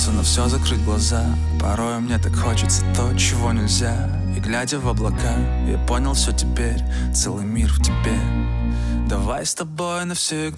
Хочется на все закрыть глаза. Порой мне так хочется то, чего нельзя. И глядя в облака, я понял все теперь. Целый мир в тебе. Давай с тобой навсегда